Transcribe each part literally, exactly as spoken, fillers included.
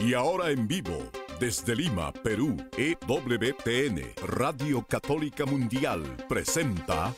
Y ahora en vivo, desde Lima, Perú, E W T N, Radio Católica Mundial, presenta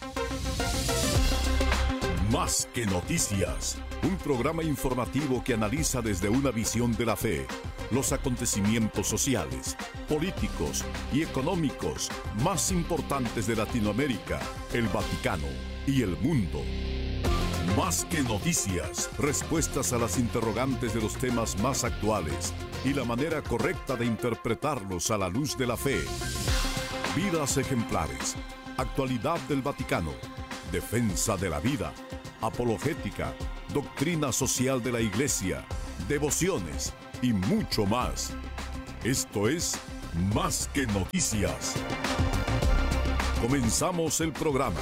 Más que Noticias, un programa informativo que analiza desde una visión de la fe los acontecimientos sociales, políticos y económicos más importantes de Latinoamérica, el Vaticano y el mundo. Más que noticias, respuestas a las interrogantes de los temas más actuales y la manera correcta de interpretarlos a la luz de la fe. Vidas ejemplares, actualidad del Vaticano, defensa de la vida, apologética, doctrina social de la Iglesia, devociones y mucho más. Esto es Más que Noticias. Comenzamos el programa.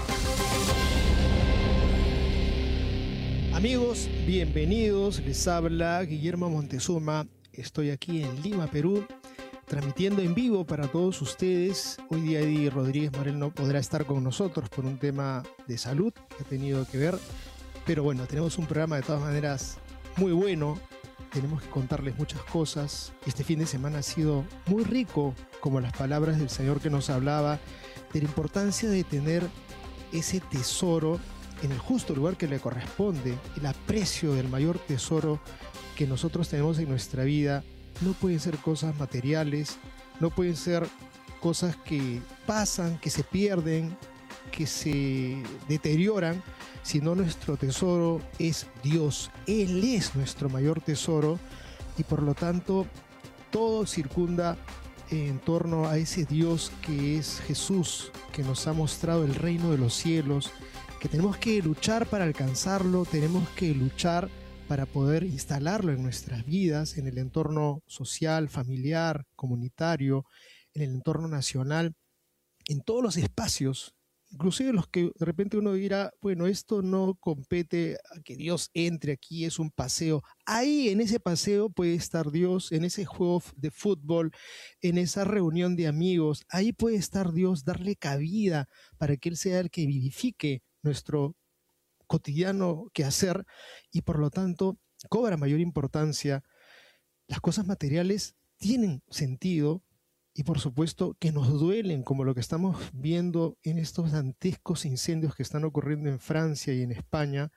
Amigos, bienvenidos. Les habla Guillermo Montezuma. Estoy aquí en Lima, Perú, transmitiendo en vivo para todos ustedes. Hoy día Eddie Rodríguez Morel no podrá estar con nosotros por un tema de salud que ha tenido que ver. Pero bueno, tenemos un programa de todas maneras muy bueno. Tenemos que contarles muchas cosas. Este fin de semana ha sido muy rico, como las palabras del Señor que nos hablaba de la importancia de tener ese tesoro en el justo lugar que le corresponde. El aprecio del mayor tesoro que nosotros tenemos en nuestra vida no pueden ser cosas materiales, no pueden ser cosas que pasan, que se pierden, que se deterioran, sino nuestro tesoro es Dios. Él es nuestro mayor tesoro y por lo tanto todo circunda en torno a ese Dios que es Jesús, que nos ha mostrado el reino de los cielos, que tenemos que luchar para alcanzarlo, tenemos que luchar para poder instalarlo en nuestras vidas, en el entorno social, familiar, comunitario, en el entorno nacional, en todos los espacios. Inclusive los que de repente uno dirá, bueno, esto no compete a que Dios entre aquí, es un paseo. Ahí en ese paseo puede estar Dios, en ese juego de fútbol, en esa reunión de amigos. Ahí puede estar Dios, darle cabida para que Él sea el que vivifique nuestro cotidiano quehacer y por lo tanto cobra mayor importancia. Las cosas materiales tienen sentido, y por supuesto que nos duelen, como lo que estamos viendo en estos dantescos incendios que están ocurriendo en Francia y en España.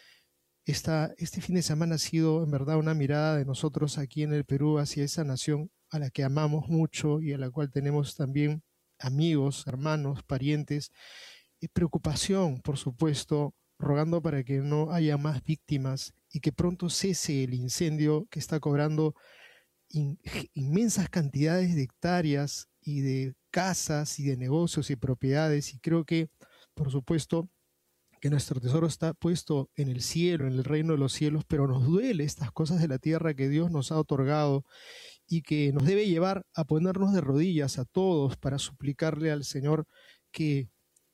Esta, este fin de semana ha sido en verdad una mirada de nosotros aquí en el Perú hacia esa nación a la que amamos mucho y a la cual tenemos también amigos, hermanos, parientes. Y preocupación, por supuesto, rogando para que no haya más víctimas y que pronto cese el incendio que está cobrando In, inmensas cantidades de hectáreas y de casas y de negocios y propiedades, y creo que por supuesto que nuestro tesoro está puesto en el cielo, en el reino de los cielos, pero nos duele estas cosas de la tierra que Dios nos ha otorgado y que nos debe llevar a ponernos de rodillas a todos para suplicarle al Señor que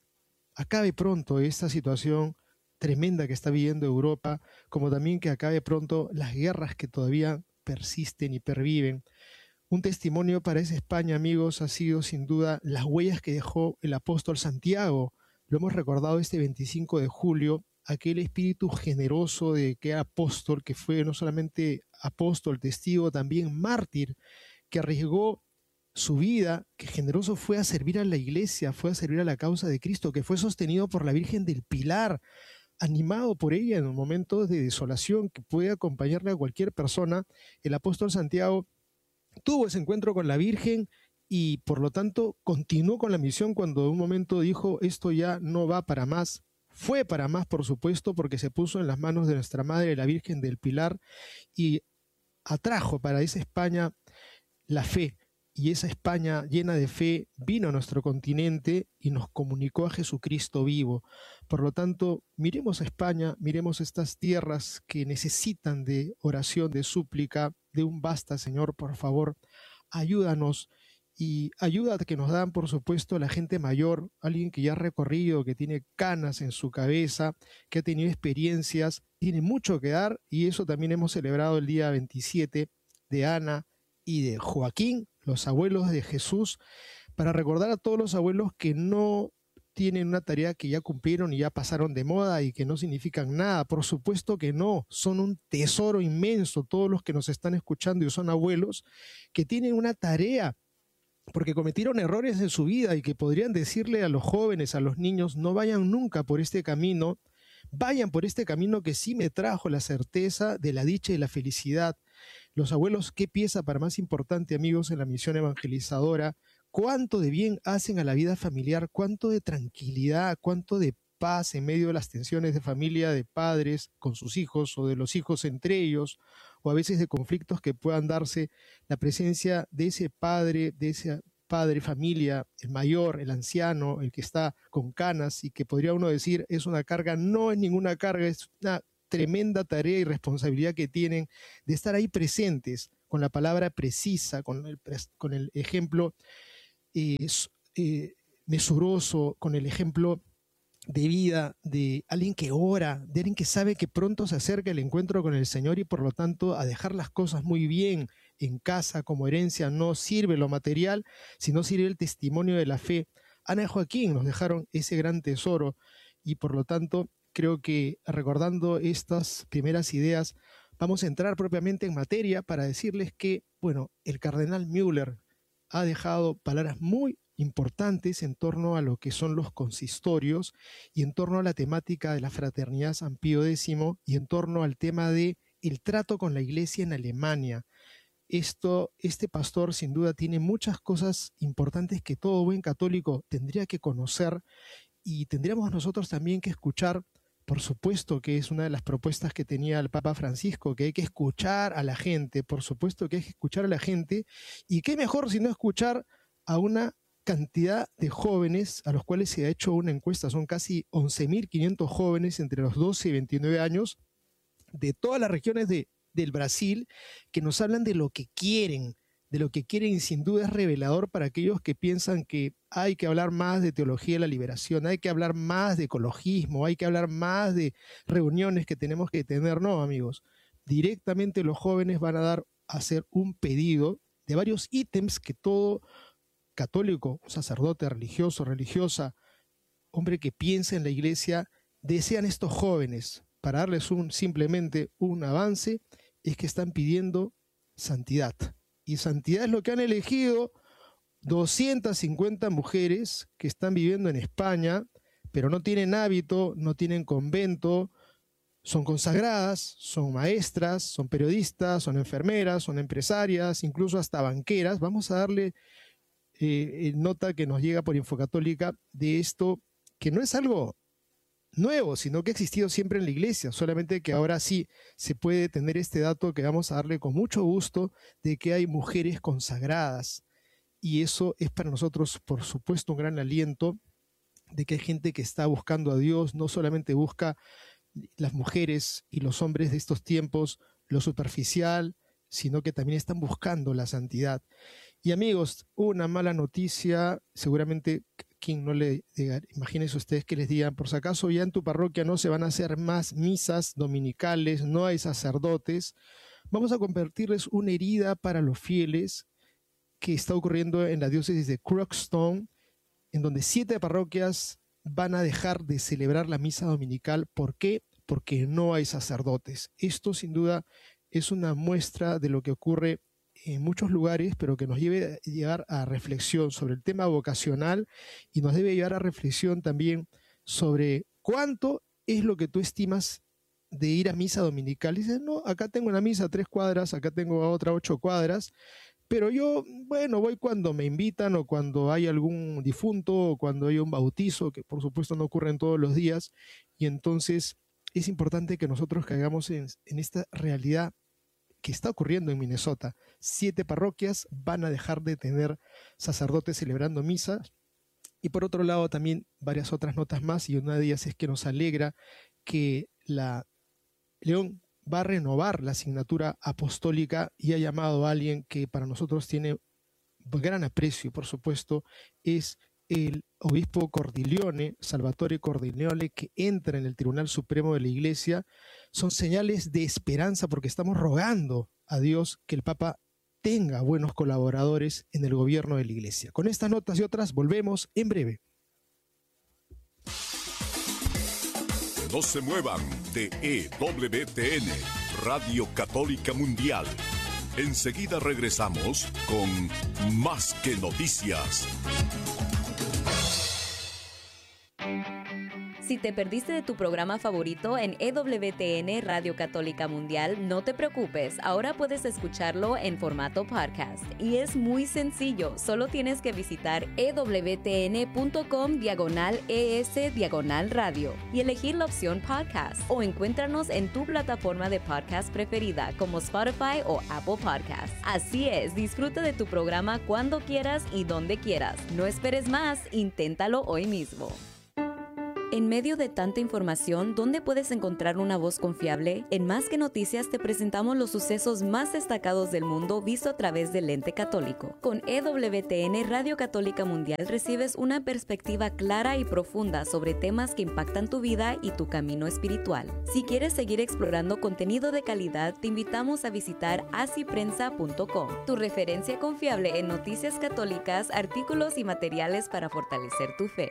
acabe pronto esta situación tremenda que está viviendo Europa, como también que acabe pronto las guerras que todavía persisten y perviven. Un testimonio para esa España, amigos, ha sido sin duda las huellas que dejó el apóstol Santiago. Lo hemos recordado este veinticinco de julio, aquel espíritu generoso de que apóstol, que fue no solamente apóstol, testigo, también mártir, que arriesgó su vida, que generoso fue a servir a la iglesia, fue a servir a la causa de Cristo, que fue sostenido por la Virgen del Pilar, animado por ella en un momento de desolación que puede acompañarle a cualquier persona. El apóstol Santiago tuvo ese encuentro con la Virgen y por lo tanto continuó con la misión cuando en un momento dijo, esto ya no va para más. Fue para más, por supuesto, porque se puso en las manos de nuestra Madre, la Virgen del Pilar, y atrajo para esa España la fe. Y esa España llena de fe vino a nuestro continente y nos comunicó a Jesucristo vivo. Por lo tanto, miremos a España, miremos estas tierras que necesitan de oración, de súplica, de un basta, Señor, por favor, ayúdanos. Y ayuda que nos dan, por supuesto, la gente mayor, alguien que ya ha recorrido, que tiene canas en su cabeza, que ha tenido experiencias, tiene mucho que dar, y eso también hemos celebrado el día veintisiete de Ana y de Joaquín, los abuelos de Jesús, para recordar a todos los abuelos que no tienen una tarea que ya cumplieron y ya pasaron de moda y que no significan nada. Por supuesto que no, son un tesoro inmenso todos los que nos están escuchando y son abuelos que tienen una tarea porque cometieron errores en su vida y que podrían decirle a los jóvenes, a los niños, no vayan nunca por este camino, vayan por este camino que sí me trajo la certeza de la dicha y la felicidad. Los abuelos, ¿qué pieza para más importante, amigos, en la misión evangelizadora? Cuánto de bien hacen a la vida familiar, cuánto de tranquilidad, cuánto de paz en medio de las tensiones de familia, de padres con sus hijos o de los hijos entre ellos, o a veces de conflictos que puedan darse, la presencia de ese padre, de ese padre, familia, el mayor, el anciano, el que está con canas y que podría uno decir es una carga, no es ninguna carga, es una tremenda tarea y responsabilidad que tienen de estar ahí presentes con la palabra precisa, con el, con el ejemplo Eh, eh, mesuroso, con el ejemplo de vida de alguien que ora, de alguien que sabe que pronto se acerca el encuentro con el Señor y por lo tanto a dejar las cosas muy bien en casa como herencia. No sirve lo material, sino sirve el testimonio de la fe. Ana y Joaquín nos dejaron ese gran tesoro y por lo tanto creo que recordando estas primeras ideas vamos a entrar propiamente en materia para decirles que, bueno, el cardenal Müller ha dejado palabras muy importantes en torno a lo que son los consistorios y en torno a la temática de la fraternidad San Pío X y en torno al tema de el trato con la iglesia en Alemania. Esto, este pastor sin duda tiene muchas cosas importantes que todo buen católico tendría que conocer y tendríamos nosotros también que escuchar. Por supuesto que es una de las propuestas que tenía el Papa Francisco, que hay que escuchar a la gente, por supuesto que hay que escuchar a la gente, y qué mejor si no escuchar a una cantidad de jóvenes a los cuales se ha hecho una encuesta, son casi once mil quinientos jóvenes entre los doce y veintinueve años, de todas las regiones de, del Brasil, que nos hablan de lo que quieren, de lo que quieren y sin duda es revelador para aquellos que piensan que hay que hablar más de teología de la liberación, hay que hablar más de ecologismo, hay que hablar más de reuniones que tenemos que tener. No, amigos, directamente los jóvenes van a dar a hacer un pedido de varios ítems que todo católico, sacerdote, religioso, religiosa, hombre que piensa en la iglesia, desean estos jóvenes. Para darles un, simplemente un avance, es que están pidiendo santidad. Y santidad es lo que han elegido doscientas cincuenta mujeres que están viviendo en España, pero no tienen hábito, no tienen convento, son consagradas, son maestras, son periodistas, son enfermeras, son empresarias, incluso hasta banqueras. Vamos a darle eh, nota que nos llega por Infocatólica de esto, que no es algo nuevo, sino que ha existido siempre en la iglesia, solamente que ahora sí se puede tener este dato que vamos a darle con mucho gusto de que hay mujeres consagradas y eso es para nosotros por supuesto un gran aliento de que hay gente que está buscando a Dios, no solamente busca las mujeres y los hombres de estos tiempos lo superficial, sino que también están buscando la santidad. Y amigos, una mala noticia, seguramente quien no le diga, imagínense ustedes que les digan, por si acaso ya en tu parroquia no se van a hacer más misas dominicales, no hay sacerdotes, vamos a convertirles una herida para los fieles que está ocurriendo en la diócesis de Crockston, en donde siete parroquias van a dejar de celebrar la misa dominical. ¿Por qué? Porque no hay sacerdotes. Esto sin duda es una muestra de lo que ocurre en muchos lugares, pero que nos debe llevar a reflexión sobre el tema vocacional y nos debe llevar a reflexión también sobre cuánto es lo que tú estimas de ir a misa dominical. Y dices, no, acá tengo una misa a tres cuadras, acá tengo otra a ocho cuadras, pero yo, bueno, voy cuando me invitan o cuando hay algún difunto o cuando hay un bautizo, que por supuesto no ocurren todos los días, y entonces es importante que nosotros caigamos en, en esta realidad que está ocurriendo en Minnesota. Siete parroquias van a dejar de tener sacerdotes celebrando misas y por otro lado también varias otras notas más y una de ellas es que nos alegra que la León va a renovar la asignatura apostólica y ha llamado a alguien que para nosotros tiene gran aprecio, por supuesto, es el obispo Cordileone, Salvatore Cordileone, que entra en el Tribunal Supremo de la Iglesia. Son señales de esperanza porque estamos rogando a Dios que el Papa tenga buenos colaboradores en el gobierno de la Iglesia. Con estas notas y otras volvemos en breve. No se muevan de E W T N, Radio Católica Mundial. Enseguida regresamos con Más que Noticias. Si te perdiste de tu programa favorito en E W T N Radio Católica Mundial, no te preocupes, ahora puedes escucharlo en formato podcast. Y es muy sencillo, solo tienes que visitar ewtn.com diagonal es diagonal radio y elegir la opción podcast, o encuéntranos en tu plataforma de podcast preferida como Spotify o Apple Podcasts. Así es, disfruta de tu programa cuando quieras y donde quieras. No esperes más, inténtalo hoy mismo. En medio de tanta información, ¿dónde puedes encontrar una voz confiable? En Más que Noticias te presentamos los sucesos más destacados del mundo visto a través del lente católico. Con E W T N Radio Católica Mundial recibes una perspectiva clara y profunda sobre temas que impactan tu vida y tu camino espiritual. Si quieres seguir explorando contenido de calidad, te invitamos a visitar así prensa punto com, tu referencia confiable en noticias católicas, artículos y materiales para fortalecer tu fe.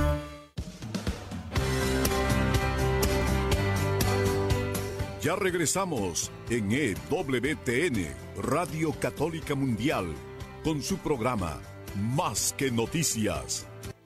Ya regresamos en E W T N, Radio Católica Mundial, con su programa Más que Noticias.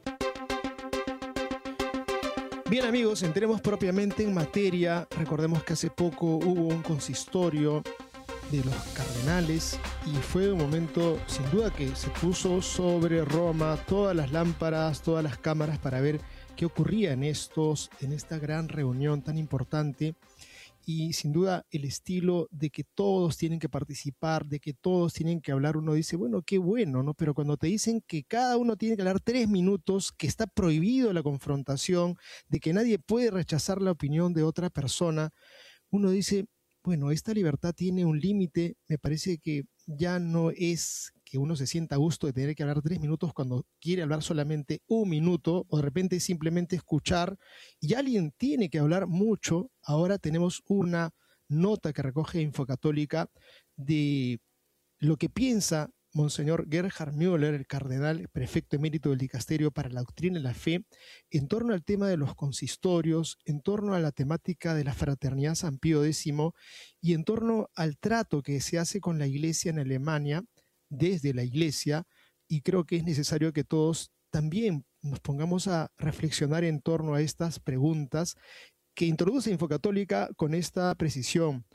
Bien amigos, entremos propiamente en materia. Recordemos que hace poco hubo un consistorio de los cardenales y fue un momento sin duda que se puso sobre Roma todas las lámparas, todas las cámaras para ver qué ocurría en, estos, en esta gran reunión tan importante. Y sin duda el estilo de que todos tienen que participar, de que todos tienen que hablar, uno dice, bueno, qué bueno, ¿no? Pero cuando te dicen que cada uno tiene que hablar tres minutos, que está prohibido la confrontación, de que nadie puede rechazar la opinión de otra persona, uno dice, bueno, esta libertad tiene un límite. Me parece que ya no es que uno se sienta a gusto de tener que hablar tres minutos cuando quiere hablar solamente un minuto, o de repente simplemente escuchar, y alguien tiene que hablar mucho. Ahora tenemos una nota que recoge Infocatólica de lo que piensa Monseñor Gerhard Müller, el cardenal prefecto emérito del Dicasterio para la Doctrina y la Fe, en torno al tema de los consistorios, en torno a la temática de la Fraternidad San Pío X y en torno al trato que se hace con la Iglesia en Alemania, desde la Iglesia, y creo que es necesario que todos también nos pongamos a reflexionar en torno a estas preguntas que introduce Infocatólica con esta precisión.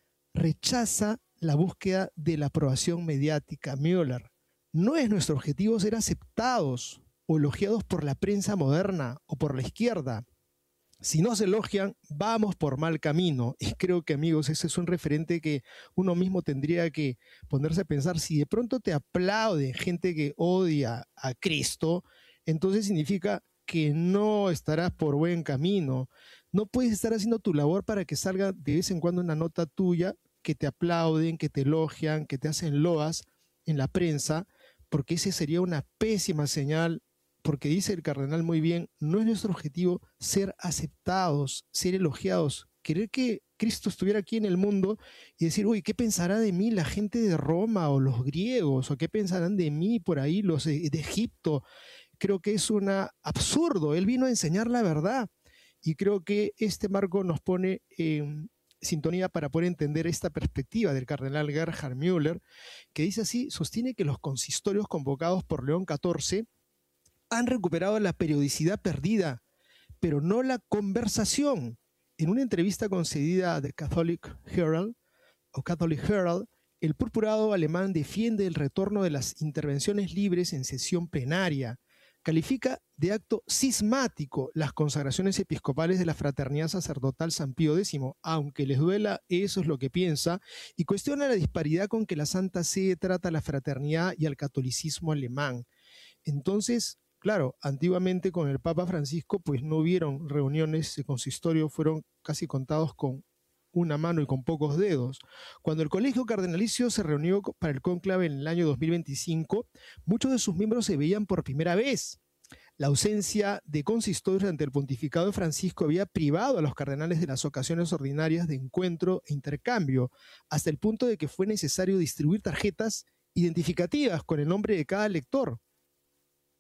Rechaza la búsqueda de la aprobación mediática. Müller, no es nuestro objetivo ser aceptados o elogiados por la prensa moderna o por la izquierda. Si nos elogian, vamos por mal camino. Y creo que, amigos, ese es un referente que uno mismo tendría que ponerse a pensar. Si de pronto te aplaude gente que odia a Cristo, entonces significa que no estarás por buen camino. No puedes estar haciendo tu labor para que salga de vez en cuando una nota tuya, que te aplauden, que te elogian, que te hacen loas en la prensa, porque ese sería una pésima señal. Porque dice el cardenal muy bien, no es nuestro objetivo ser aceptados, ser elogiados, querer que Cristo estuviera aquí en el mundo y decir, uy, ¿qué pensará de mí la gente de Roma o los griegos? ¿O qué pensarán de mí por ahí los de, de Egipto? Creo que es un absurdo. Él vino a enseñar la verdad y creo que este marco nos pone en sintonía para poder entender esta perspectiva del cardenal Gerhard Müller, que dice así, sostiene que los consistorios convocados por León catorce han recuperado la periodicidad perdida, pero no la conversación. En una entrevista concedida a The Catholic Herald, o Catholic Herald, el purpurado alemán defiende el retorno de las intervenciones libres en sesión plenaria. Califica de acto cismático las consagraciones episcopales de la Fraternidad Sacerdotal San Pío X, aunque les duela, eso es lo que piensa, y cuestiona la disparidad con que la Santa Sede trata a la fraternidad y al catolicismo alemán. Entonces, claro, antiguamente con el Papa Francisco pues no hubieron reuniones de consistorio, fueron casi contados con una mano y con pocos dedos. Cuando el Colegio Cardenalicio se reunió para el cónclave en el año dos mil veinticinco, muchos de sus miembros se veían por primera vez. La ausencia de consistorios ante el pontificado de Francisco había privado a los cardenales de las ocasiones ordinarias de encuentro e intercambio, hasta el punto de que fue necesario distribuir tarjetas identificativas con el nombre de cada lector.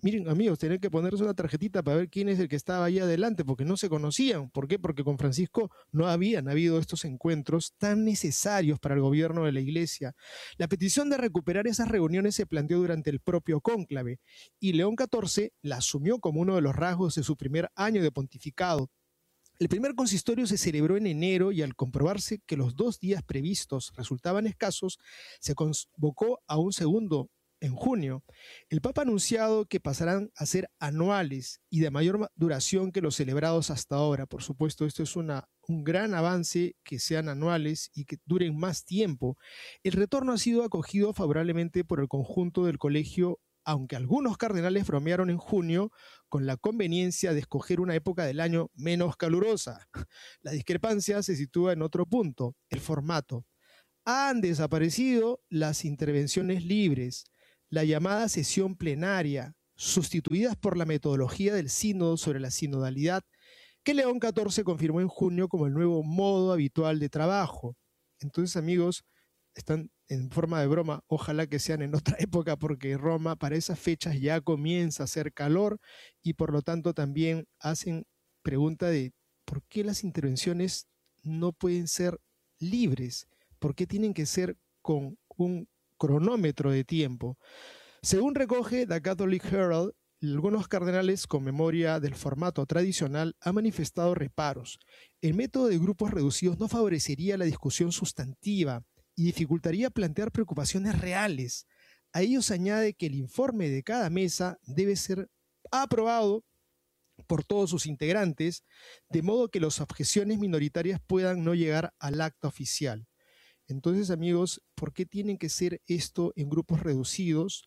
miren amigos, tenían que ponerse una tarjetita para ver quién es el que estaba ahí adelante, porque no se conocían. ¿Por qué? Porque con Francisco no habían habido estos encuentros tan necesarios para el gobierno de la Iglesia. La petición de recuperar esas reuniones se planteó durante el propio cónclave, y León catorce la asumió como uno de los rasgos de su primer año de pontificado. El primer consistorio se celebró en enero y al comprobarse que los dos días previstos resultaban escasos, se convocó a un segundo en junio. El Papa ha anunciado que pasarán a ser anuales y de mayor duración que los celebrados hasta ahora. Por supuesto, esto es una, un gran avance que sean anuales y que duren más tiempo. El retorno ha sido acogido favorablemente por el conjunto del colegio, aunque algunos cardenales bromearon en junio con la conveniencia de escoger una época del año menos calurosa. La discrepancia se sitúa en otro punto, el formato. Han desaparecido las intervenciones libres, la llamada sesión plenaria, sustituidas por la metodología del sínodo sobre la sinodalidad, que León catorce confirmó en junio como el nuevo modo habitual de trabajo. Entonces, amigos, están en forma de broma, ojalá que sean en otra época, porque Roma para esas fechas ya comienza a hacer calor y por lo tanto también hacen pregunta de ¿por qué las intervenciones no pueden ser libres? ¿Por qué tienen que ser con un cronómetro de tiempo? Según recoge The Catholic Herald, algunos cardenales con memoria del formato tradicional han manifestado reparos. El método de grupos reducidos no favorecería la discusión sustantiva y dificultaría plantear preocupaciones reales. A ello se añade que el informe de cada mesa debe ser aprobado por todos sus integrantes, de modo que las objeciones minoritarias puedan no llegar al acta oficial. Entonces, amigos, ¿por qué tienen que ser esto en grupos reducidos?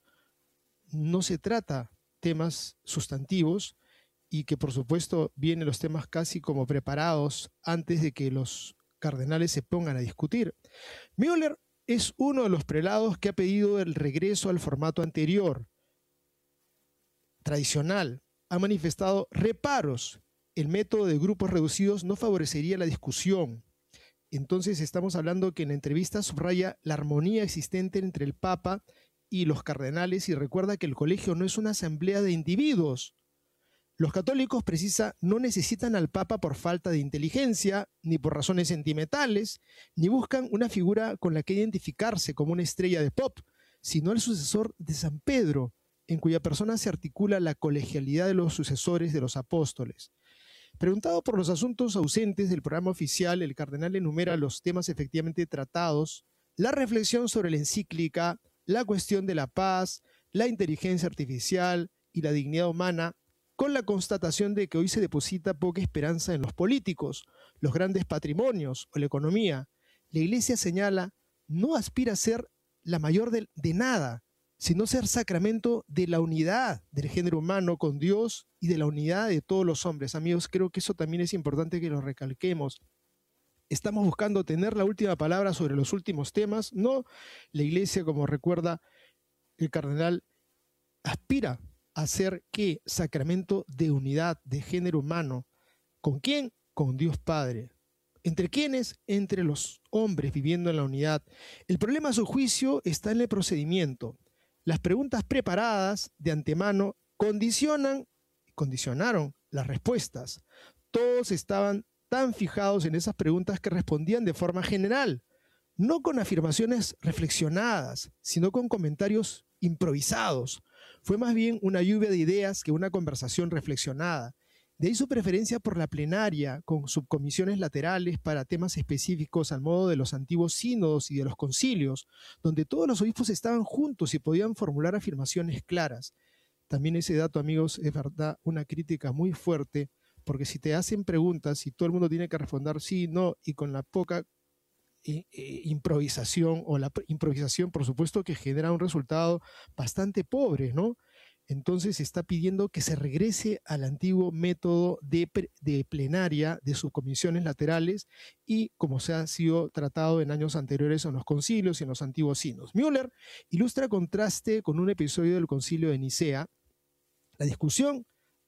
No se trata temas sustantivos y que, por supuesto, vienen los temas casi como preparados antes de que los cardenales se pongan a discutir. Müller es uno de los prelados que ha pedido el regreso al formato anterior, tradicional. Ha manifestado reparos. El método de grupos reducidos no favorecería la discusión. Entonces estamos hablando que en la entrevista subraya la armonía existente entre el Papa y los cardenales y recuerda que el colegio no es una asamblea de individuos. Los católicos, precisa, no necesitan al Papa por falta de inteligencia, ni por razones sentimentales, ni buscan una figura con la que identificarse como una estrella de pop, sino al sucesor de San Pedro, en cuya persona se articula la colegialidad de los sucesores de los apóstoles. Preguntado por los asuntos ausentes del programa oficial, el cardenal enumera los temas efectivamente tratados, la reflexión sobre la encíclica, la cuestión de la paz, la inteligencia artificial y la dignidad humana, con la constatación de que hoy se deposita poca esperanza en los políticos, los grandes patrimonios o la economía. La Iglesia, señala, no aspira a ser la mayor de, de nada, sino ser sacramento de la unidad del género humano con Dios y de la unidad de todos los hombres. Amigos, creo que eso también es importante que lo recalquemos. Estamos buscando tener la última palabra sobre los últimos temas, no. La Iglesia, como recuerda el cardenal, aspira a ser ¿qué? Sacramento de unidad de género humano. ¿Con quién? Con Dios Padre. ¿Entre quiénes? Entre los hombres viviendo en la unidad. El problema, a su juicio, está en el procedimiento. Las preguntas preparadas de antemano condicionan, condicionaron las respuestas. Todos estaban tan fijados en esas preguntas que respondían de forma general, no con afirmaciones reflexionadas, sino con comentarios improvisados. Fue más bien una lluvia de ideas que una conversación reflexionada. De ahí su preferencia por la plenaria, con subcomisiones laterales para temas específicos al modo de los antiguos sínodos y de los concilios, donde todos los obispos estaban juntos y podían formular afirmaciones claras. También ese dato, amigos, es verdad, una crítica muy fuerte, porque si te hacen preguntas y todo el mundo tiene que responder sí, no, y con la poca eh, eh, improvisación, o la improvisación, por supuesto, que genera un resultado bastante pobre, ¿no? Entonces se está pidiendo que se regrese al antiguo método de, de plenaria, de subcomisiones laterales, y como se ha sido tratado en años anteriores en los concilios y en los antiguos sínodos. Müller ilustra contraste con un episodio del concilio de Nicea. La discusión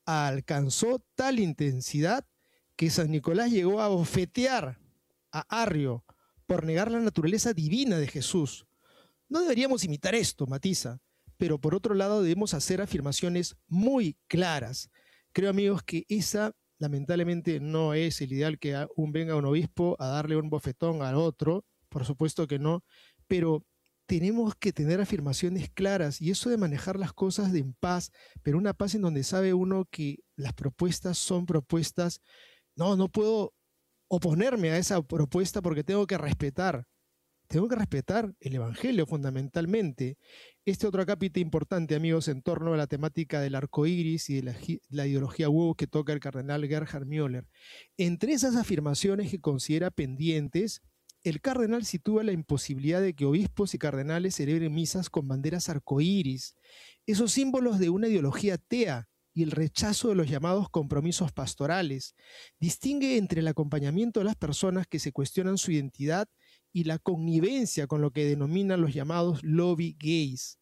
alcanzó tal intensidad que San Nicolás llegó a bofetear a Arrio por negar la naturaleza divina de Jesús. No deberíamos imitar esto, matiza, pero por otro lado debemos hacer afirmaciones muy claras. Creo, amigos, que esa lamentablemente no es el ideal, que un venga un obispo a darle un bofetón al otro, por supuesto que no, pero tenemos que tener afirmaciones claras, y eso de manejar las cosas de en paz, pero una paz en donde sabe uno que las propuestas son propuestas. No, no puedo oponerme a esa propuesta porque tengo que respetar. Tengo que respetar el Evangelio fundamentalmente. Este otro acápite importante, amigos, en torno a la temática del arco iris y de la, la ideología woke que toca el cardenal Gerhard Müller. Entre esas afirmaciones que considera pendientes, el cardenal sitúa la imposibilidad de que obispos y cardenales celebren misas con banderas arcoíris, esos símbolos de una ideología atea, y el rechazo de los llamados compromisos pastorales. Distingue entre el acompañamiento de las personas que se cuestionan su identidad y la connivencia con lo que denominan los llamados lobby gays.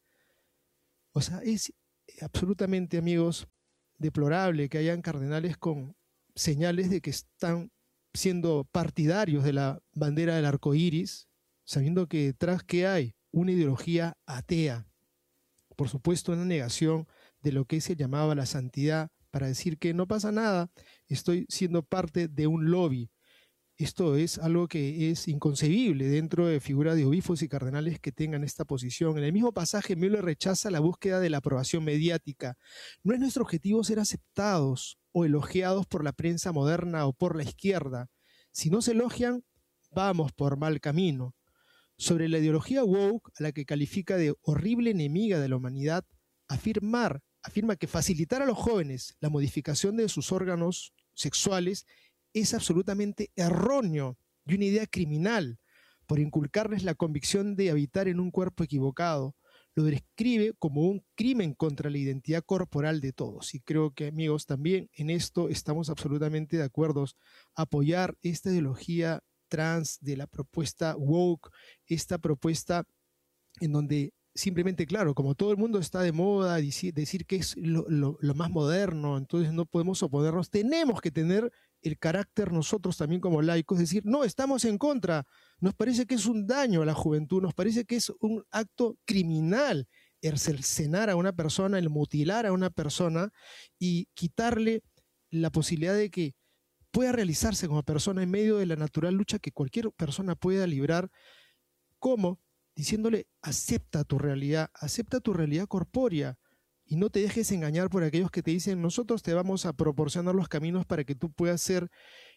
O sea, es absolutamente, amigos, deplorable que hayan cardenales con señales de que están siendo partidarios de la bandera del arco iris, sabiendo que detrás que hay una ideología atea. Por supuesto, una negación de lo que se llamaba la santidad, para decir que no pasa nada, estoy siendo parte de un lobby. Esto es algo que es inconcebible dentro de figuras de obispos y cardenales que tengan esta posición. En el mismo pasaje, Müller rechaza la búsqueda de la aprobación mediática. No es nuestro objetivo ser aceptados o elogiados por la prensa moderna o por la izquierda. Si no se elogian, vamos por mal camino. Sobre la ideología woke, a la que califica de horrible enemiga de la humanidad, afirmar, afirma que facilitar a los jóvenes la modificación de sus órganos sexuales es absolutamente erróneo y una idea criminal, por inculcarles la convicción de habitar en un cuerpo equivocado. Lo describe como un crimen contra la identidad corporal de todos. Y creo que, amigos, también en esto estamos absolutamente de acuerdo. Apoyar esta ideología trans de la propuesta woke, esta propuesta en donde simplemente, claro, como todo el mundo está de moda, decir, decir que es lo, lo, lo más moderno, entonces no podemos oponernos. Tenemos que tener el carácter nosotros también como laicos, decir, no, estamos en contra, nos parece que es un daño a la juventud, nos parece que es un acto criminal el cercenar a una persona, el mutilar a una persona y quitarle la posibilidad de que pueda realizarse como persona en medio de la natural lucha que cualquier persona pueda librar. ¿Cómo? Diciéndole, acepta tu realidad, acepta tu realidad corpórea y no te dejes engañar por aquellos que te dicen, nosotros te vamos a proporcionar los caminos para que tú puedas ser,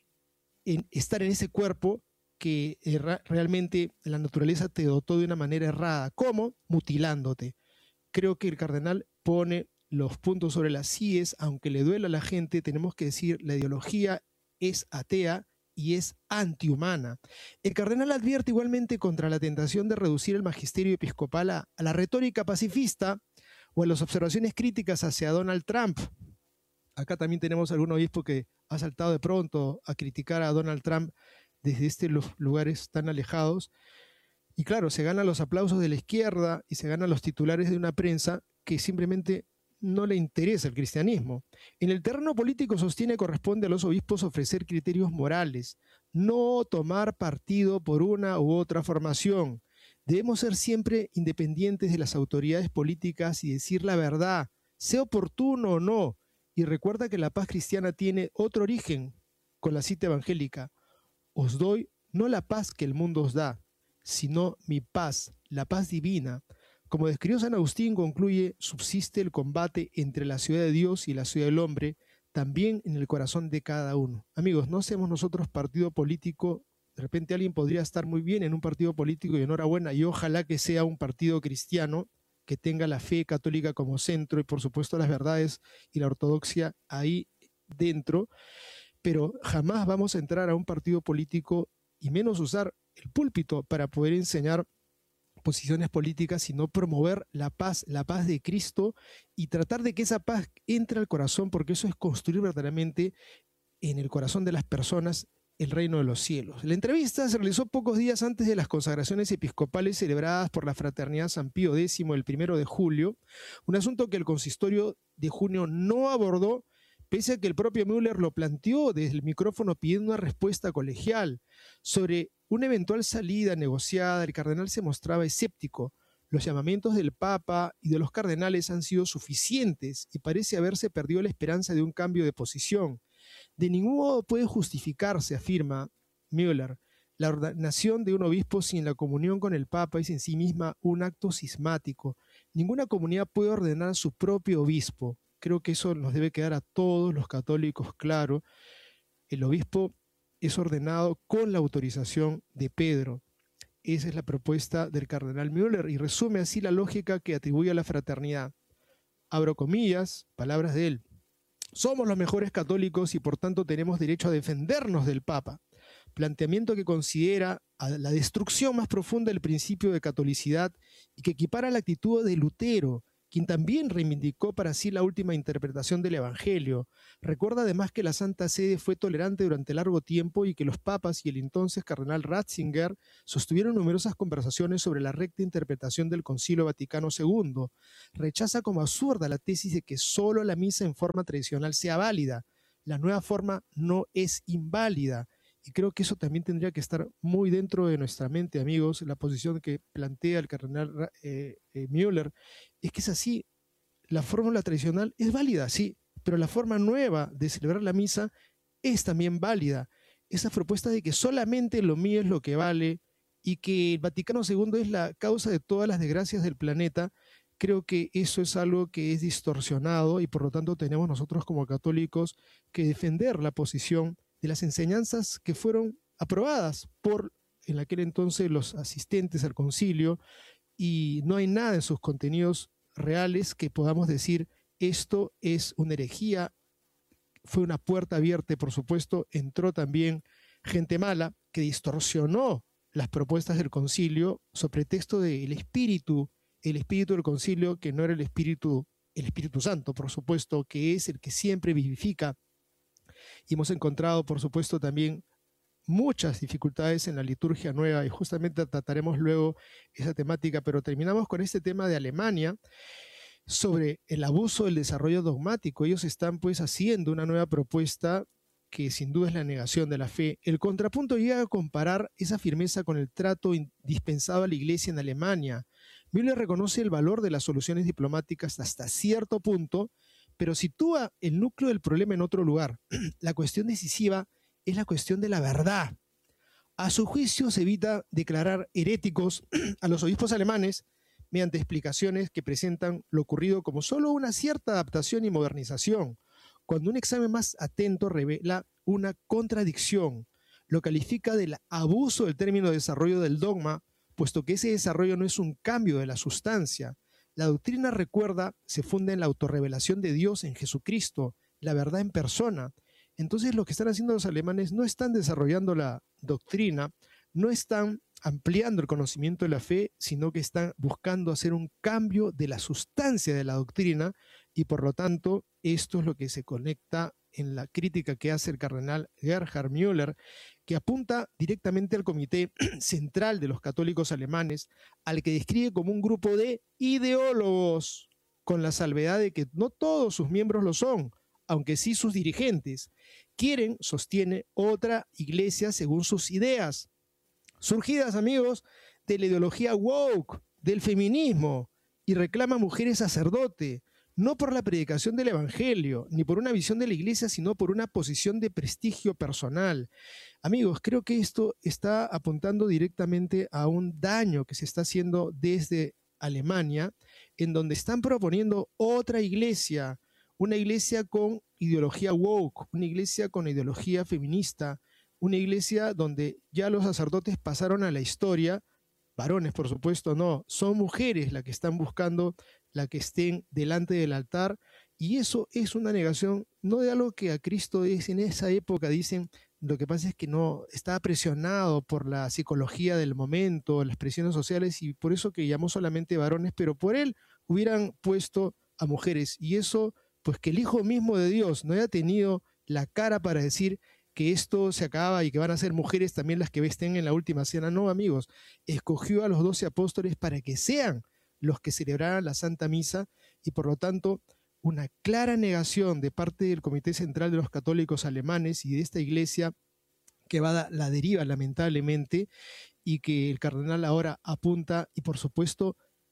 en, estar en ese cuerpo que eh, realmente la naturaleza te dotó de una manera errada. ¿Cómo? Mutilándote. Creo que el cardenal pone los puntos sobre las íes, aunque le duela a la gente, tenemos que decir, la ideología es atea y es antihumana. El cardenal advierte igualmente contra la tentación de reducir el magisterio episcopal a, a la retórica pacifista o a las observaciones críticas hacia Donald Trump. Acá también tenemos algún obispo que ha saltado de pronto a criticar a Donald Trump desde estos lugares tan alejados. Y claro, se ganan los aplausos de la izquierda y se ganan los titulares de una prensa que simplemente no le interesa el cristianismo. En el terreno político sostiene que corresponde a los obispos ofrecer criterios morales, no tomar partido por una u otra formación. Debemos ser siempre independientes de las autoridades políticas y decir la verdad, sea oportuno o no. Y recuerda que la paz cristiana tiene otro origen, con la cita evangélica. Os doy no la paz que el mundo os da, sino mi paz, la paz divina. Como describió San Agustín, concluye, subsiste el combate entre la ciudad de Dios y la ciudad del hombre, también en el corazón de cada uno. Amigos, no seamos nosotros partido político. De repente alguien podría estar muy bien en un partido político y enhorabuena, y ojalá que sea un partido cristiano que tenga la fe católica como centro y por supuesto las verdades y la ortodoxia ahí dentro, pero jamás vamos a entrar a un partido político y menos usar el púlpito para poder enseñar posiciones políticas, sino promover la paz, la paz de Cristo y tratar de que esa paz entre al corazón, porque eso es construir verdaderamente en el corazón de las personas el reino de los cielos. La entrevista se realizó pocos días antes de las consagraciones episcopales celebradas por la Fraternidad San Pío X el primero de julio, un asunto que el consistorio de junio no abordó, pese a que el propio Müller lo planteó desde el micrófono pidiendo una respuesta colegial. Sobre una eventual salida negociada, el cardenal se mostraba escéptico. Los llamamientos del Papa y de los cardenales han sido suficientes y parece haberse perdido la esperanza de un cambio de posición. De ningún modo puede justificarse, afirma Müller, la ordenación de un obispo sin la comunión con el Papa es en sí misma un acto cismático. Ninguna comunidad puede ordenar a su propio obispo. Creo que eso nos debe quedar a todos los católicos claro. El obispo es ordenado con la autorización de Pedro. Esa es la propuesta del cardenal Müller y resume así la lógica que atribuye a la fraternidad. Abro comillas, palabras de él. Somos los mejores católicos y por tanto tenemos derecho a defendernos del Papa. Planteamiento que considera a la destrucción más profunda del principio de catolicidad y que equipara la actitud de Lutero, quien también reivindicó para sí la última interpretación del Evangelio. Recuerda además que la Santa Sede fue tolerante durante largo tiempo y que los papas y el entonces cardenal Ratzinger sostuvieron numerosas conversaciones sobre la recta interpretación del Concilio Vaticano segundo. Rechaza como absurda la tesis de que solo la misa en forma tradicional sea válida. La nueva forma no es inválida. Y creo que eso también tendría que estar muy dentro de nuestra mente, amigos. La posición que plantea el cardenal eh, eh, Müller es que es así. La fórmula tradicional es válida, sí, pero la forma nueva de celebrar la misa es también válida. Esa propuesta de que solamente lo mío es lo que vale y que el Vaticano segundo es la causa de todas las desgracias del planeta, creo que eso es algo que es distorsionado y por lo tanto tenemos nosotros como católicos que defender la posición de las enseñanzas que fueron aprobadas por en aquel entonces los asistentes al concilio y no hay nada en sus contenidos reales que podamos decir esto es una herejía. Fue una puerta abierta, por supuesto, entró también gente mala que distorsionó las propuestas del concilio sobre pretexto del espíritu, el espíritu del concilio que no era el espíritu, el Espíritu Santo, por supuesto, que es el que siempre vivifica. Y hemos encontrado, por supuesto, también muchas dificultades en la liturgia nueva y justamente trataremos luego esa temática, pero terminamos con este tema de Alemania sobre el abuso del desarrollo dogmático. Ellos están pues haciendo una nueva propuesta que sin duda es la negación de la fe. El contrapunto llega a comparar esa firmeza con el trato indispensado a la Iglesia en Alemania. Müller reconoce el valor de las soluciones diplomáticas hasta cierto punto, pero sitúa el núcleo del problema en otro lugar. La cuestión decisiva es la cuestión de la verdad. A su juicio se evita declarar heréticos a los obispos alemanes mediante explicaciones que presentan lo ocurrido como solo una cierta adaptación y modernización, cuando un examen más atento revela una contradicción. Lo califica del abuso del término desarrollo del dogma, puesto que ese desarrollo no es un cambio de la sustancia. La doctrina, recuerda, se funda en la autorrevelación de Dios en Jesucristo, la verdad en persona. Entonces lo que están haciendo los alemanes no están desarrollando la doctrina, no están ampliando el conocimiento de la fe, sino que están buscando hacer un cambio de la sustancia de la doctrina y por lo tanto esto es lo que se conecta en la crítica que hace el cardenal Gerhard Müller, que apunta directamente al comité central de los católicos alemanes, al que describe como un grupo de ideólogos, con la salvedad de que no todos sus miembros lo son, aunque sí sus dirigentes. Quieren, sostiene, otra iglesia según sus ideas, surgidas, amigos, de la ideología woke, del feminismo, y reclama mujeres sacerdote, no por la predicación del evangelio, ni por una visión de la iglesia, sino por una posición de prestigio personal. Amigos, creo que esto está apuntando directamente a un daño que se está haciendo desde Alemania, en donde están proponiendo otra iglesia, una iglesia con ideología woke, una iglesia con ideología feminista, una iglesia donde ya los sacerdotes pasaron a la historia, varones por supuesto no, son mujeres las que están buscando la que estén delante del altar, y eso es una negación no de algo que a Cristo es en esa época, dicen, lo que pasa es que no estaba presionado por la psicología del momento, las presiones sociales, y por eso que llamó solamente varones, pero por él hubieran puesto a mujeres, y eso pues que el Hijo mismo de Dios no haya tenido la cara para decir que esto se acaba y que van a ser mujeres también las que estén en la última cena. No, amigos, escogió a los doce apóstoles para que sean los que celebraran la Santa Misa y por lo tanto una clara negación de parte del Comité Central de los Católicos Alemanes y de esta iglesia que va a la deriva lamentablemente y que el cardenal ahora apunta y por supuesto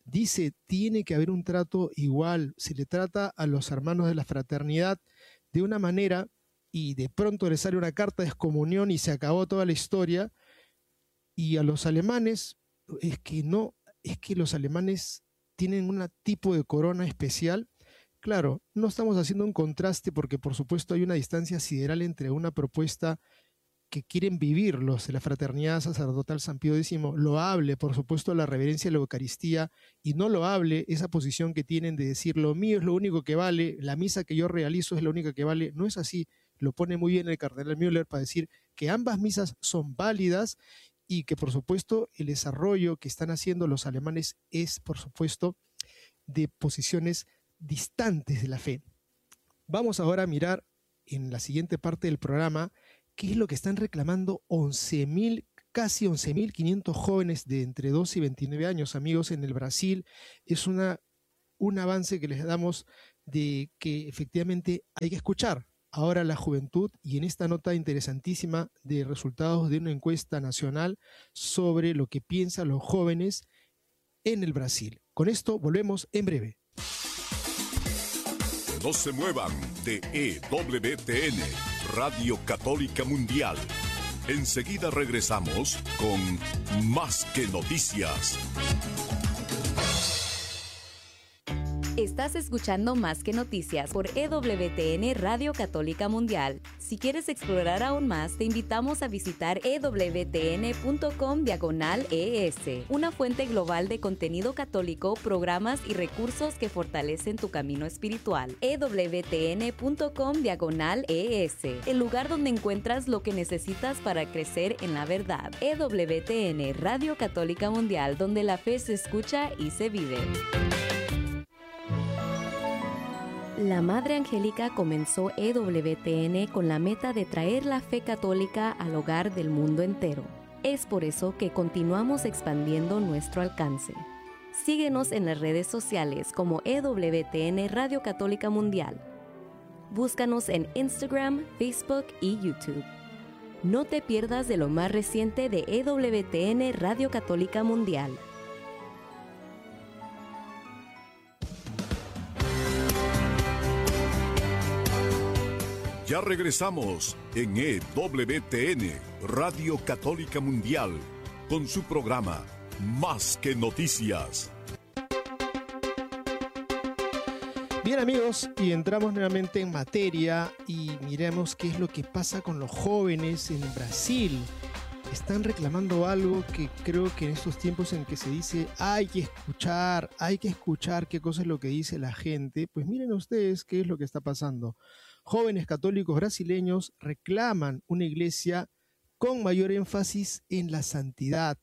dice, tiene que haber un trato igual, se le trata a los hermanos de la fraternidad de una manera y de pronto le sale una carta de excomunión y se acabó toda la historia. Y a los alemanes, es que no, es que los alemanes tienen un tipo de corona especial. Claro, no estamos haciendo un contraste porque por supuesto hay una distancia sideral entre una propuesta que quieren vivir los de la fraternidad sacerdotal San Pío X, loable, por supuesto, la reverencia a la Eucaristía, y no loable esa posición que tienen de decir lo mío es lo único que vale, la misa que yo realizo es la única que vale. No es así, lo pone muy bien el cardenal Müller para decir que ambas misas son válidas y que por supuesto el desarrollo que están haciendo los alemanes es por supuesto de posiciones distantes de la fe. Vamos ahora a mirar en la siguiente parte del programa qué es lo que están reclamando once mil, casi once mil quinientos jóvenes de entre doce y veintinueve años, amigos, en el Brasil. Es una, un avance que les damos de que efectivamente hay que escuchar ahora a la juventud, y en esta nota interesantísima de resultados de una encuesta nacional sobre lo que piensan los jóvenes en el Brasil. Con esto volvemos en breve. No se muevan de E W T N, Radio Católica Mundial. Enseguida regresamos con Más que Noticias. Estás escuchando Más que Noticias por E W T N Radio Católica Mundial. Si quieres explorar aún más, te invitamos a visitar e w t n punto com diagonal E S, una fuente global de contenido católico, programas y recursos que fortalecen tu camino espiritual. e w t n punto com diagonal E S, el lugar donde encuentras lo que necesitas para crecer en la verdad. E W T N Radio Católica Mundial, donde la fe se escucha y se vive. La Madre Angélica comenzó E W T N con la meta de traer la fe católica al hogar del mundo entero. Es por eso que continuamos expandiendo nuestro alcance. Síguenos en las redes sociales como E W T N Radio Católica Mundial. Búscanos en Instagram, Facebook y YouTube. No te pierdas de lo más reciente de E W T N Radio Católica Mundial. Ya regresamos en E W T N, Radio Católica Mundial, con su programa Más que Noticias. Bien, amigos, y entramos nuevamente en materia y miremos qué es lo que pasa con los jóvenes en Brasil. Están reclamando algo que creo que en estos tiempos en que se dice hay que escuchar, hay que escuchar qué cosa es lo que dice la gente, pues miren ustedes qué es lo que está pasando. Jóvenes católicos brasileños reclaman una iglesia con mayor énfasis en la santidad,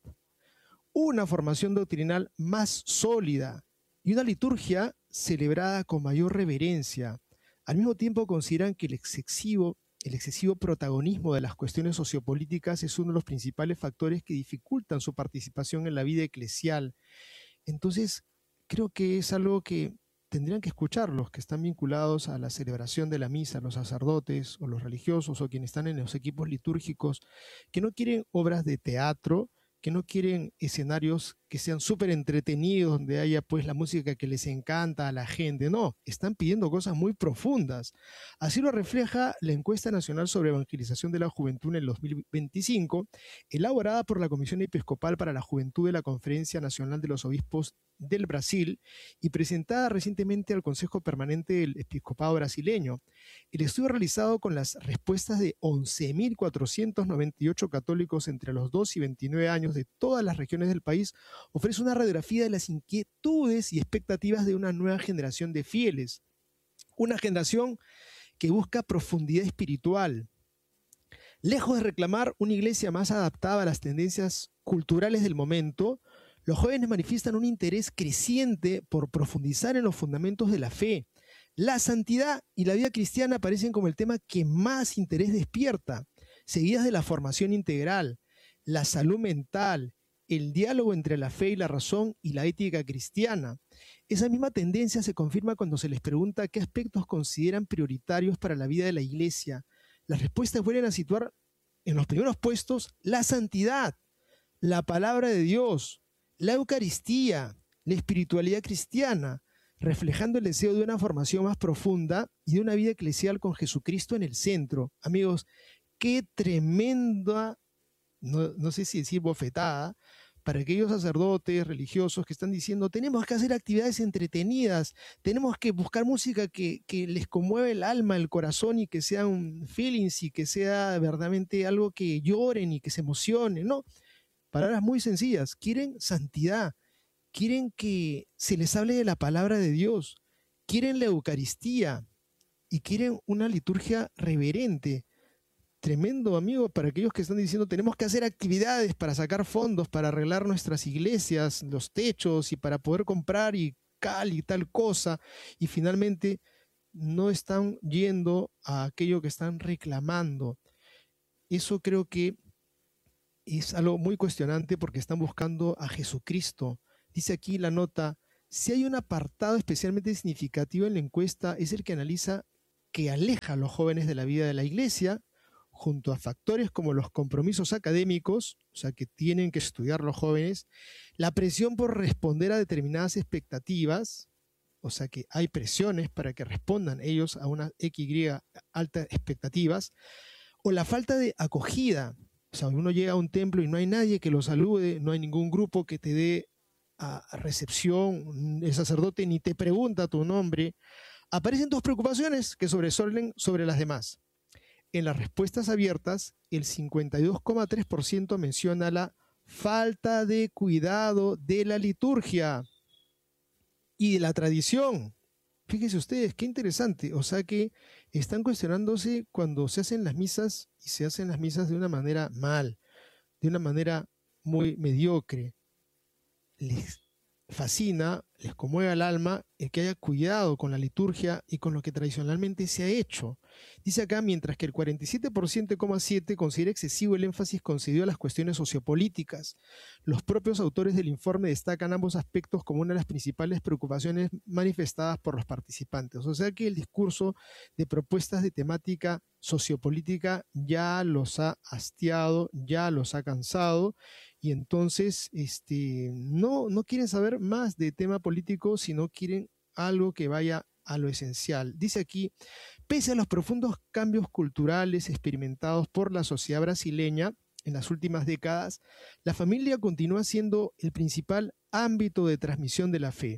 una formación doctrinal más sólida y una liturgia celebrada con mayor reverencia. Al mismo tiempo consideran que el excesivo, el excesivo protagonismo de las cuestiones sociopolíticas es uno de los principales factores que dificultan su participación en la vida eclesial. Entonces, creo que es algo que tendrían que escuchar los que están vinculados a la celebración de la misa, los sacerdotes o los religiosos o quienes están en los equipos litúrgicos, que no quieren obras de teatro, que no quieren escenarios que sean súper entretenidos, donde haya pues la música que les encanta a la gente. No, están pidiendo cosas muy profundas. Así lo refleja la encuesta nacional sobre evangelización de la juventud en el dos mil veinticinco, elaborada por la Comisión Episcopal para la Juventud de la Conferencia Nacional de los Obispos del Brasil y presentada recientemente al Consejo Permanente del Episcopado Brasileño. El estudio realizado con las respuestas de once mil cuatrocientos noventa y ocho católicos entre los dos y veintinueve años de todas las regiones del país ofrece una radiografía de las inquietudes y expectativas de una nueva generación de fieles, una generación que busca profundidad espiritual. Lejos de reclamar una iglesia más adaptada a las tendencias culturales del momento, los jóvenes manifiestan un interés creciente por profundizar en los fundamentos de la fe. La santidad y la vida cristiana aparecen como el tema que más interés despierta, seguidas de la formación integral, la salud mental, el diálogo entre la fe y la razón y la ética cristiana. Esa misma tendencia se confirma cuando se les pregunta qué aspectos consideran prioritarios para la vida de la iglesia. Las respuestas vuelven a situar en los primeros puestos la santidad, la palabra de Dios, la Eucaristía, la espiritualidad cristiana, reflejando el deseo de una formación más profunda y de una vida eclesial con Jesucristo en el centro. Amigos, qué tremenda, no, no sé si decir bofetada, para aquellos sacerdotes religiosos que están diciendo tenemos que hacer actividades entretenidas, tenemos que buscar música que, que les conmueve el alma, el corazón y que sean feelings y que sea verdaderamente algo que lloren y que se emocionen, ¿no? Palabras muy sencillas, quieren santidad, quieren que se les hable de la palabra de Dios, quieren la Eucaristía y quieren una liturgia reverente. Tremendo, amigo, para aquellos que están diciendo tenemos que hacer actividades para sacar fondos, para arreglar nuestras iglesias, los techos y para poder comprar y cal y tal cosa, y finalmente no están yendo a aquello que están reclamando. Eso creo que es algo muy cuestionante porque están buscando a Jesucristo. Dice aquí la nota, si hay un apartado especialmente significativo en la encuesta es el que analiza que aleja a los jóvenes de la vida de la iglesia, junto a factores como los compromisos académicos, o sea que tienen que estudiar los jóvenes, la presión por responder a determinadas expectativas, o sea que hay presiones para que respondan ellos a una X Y altas expectativas, o la falta de acogida, o sea, uno llega a un templo y no hay nadie que lo salude, no hay ningún grupo que te dé a recepción, el sacerdote ni te pregunta tu nombre, aparecen dos preocupaciones que sobresalen sobre las demás. En las respuestas abiertas, el cincuenta y dos coma tres por ciento menciona la falta de cuidado de la liturgia y de la tradición. Fíjense ustedes, qué interesante. O sea que están cuestionándose cuando se hacen las misas y se hacen las misas de una manera mal, de una manera muy mediocre. Les fascina, les conmueve al alma el que haya cuidado con la liturgia y con lo que tradicionalmente se ha hecho. Dice acá, mientras que el cuarenta y siete coma siete por ciento considera excesivo el énfasis concedido a las cuestiones sociopolíticas. Los propios autores del informe destacan ambos aspectos como una de las principales preocupaciones manifestadas por los participantes. O sea que el discurso de propuestas de temática sociopolítica ya los ha hastiado, ya los ha cansado, y entonces este, no, no quieren saber más de tema político, sino quieren algo que vaya a lo esencial. Dice aquí, pese a los profundos cambios culturales experimentados por la sociedad brasileña en las últimas décadas, la familia continúa siendo el principal ámbito de transmisión de la fe.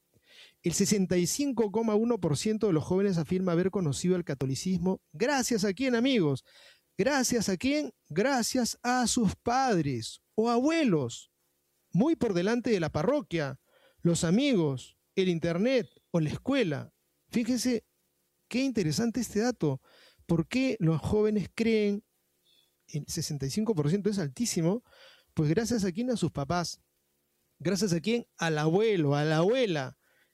El sesenta y cinco coma uno por ciento de los jóvenes afirma haber conocido el catolicismo. ¿Gracias a quién, amigos? ¿Gracias a quién? Gracias a sus padres o abuelos. Muy por delante de la parroquia, los amigos, el internet o la escuela. Fíjense qué interesante este dato. ¿Por qué los jóvenes creen, el sesenta y cinco por ciento es altísimo, pues gracias a quién? A sus papás. ¿Gracias a quién? Al abuelo, a la abuela.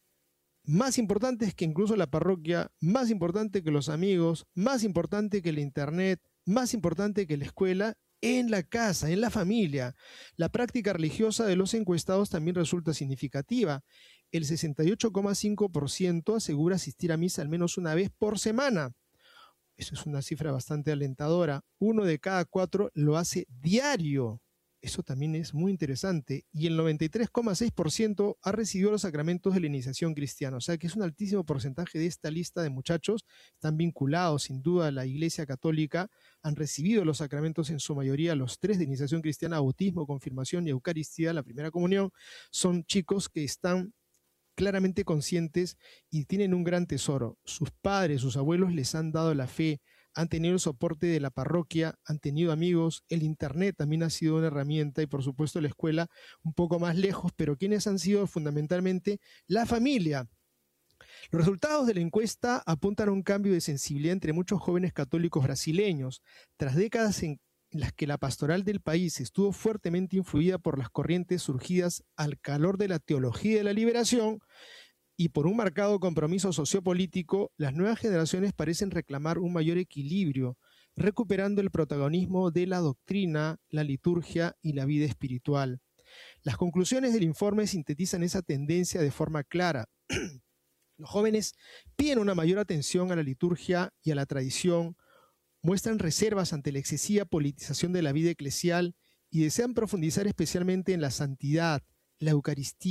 Más importante es que incluso la parroquia, más importante que los amigos, más importante que el internet, más importante que la escuela, en la casa, en la familia. La práctica religiosa de los encuestados también resulta significativa. El sesenta y ocho coma cinco por ciento asegura asistir a misa al menos una vez por semana. Eso es una cifra bastante alentadora. Uno de cada cuatro lo hace diario. Eso también es muy interesante. Y el noventa y tres coma seis por ciento ha recibido los sacramentos de la iniciación cristiana. O sea que es un altísimo porcentaje de esta lista de muchachos. Están vinculados sin duda a la Iglesia Católica. Han recibido los sacramentos en su mayoría, los tres de iniciación cristiana, bautismo, confirmación y Eucaristía, la primera comunión. Son chicos que están claramente conscientes y tienen un gran tesoro. Sus padres, sus abuelos les han dado la fe, han tenido el soporte de la parroquia, han tenido amigos, el internet también ha sido una herramienta y por supuesto la escuela un poco más lejos, pero quienes han sido fundamentalmente la familia. Los resultados de la encuesta apuntan a un cambio de sensibilidad entre muchos jóvenes católicos brasileños. Tras décadas en las que la pastoral del país estuvo fuertemente influida por las corrientes surgidas al calor de la teología de la liberación, y por un marcado compromiso sociopolítico, las nuevas generaciones parecen reclamar un mayor equilibrio, recuperando el protagonismo de la doctrina, la liturgia y la vida espiritual. Las conclusiones del informe sintetizan esa tendencia de forma clara. Los jóvenes piden una mayor atención a la liturgia y a la tradición, muestran reservas ante la excesiva politización de la vida eclesial y desean profundizar especialmente en la santidad, la Eucaristía,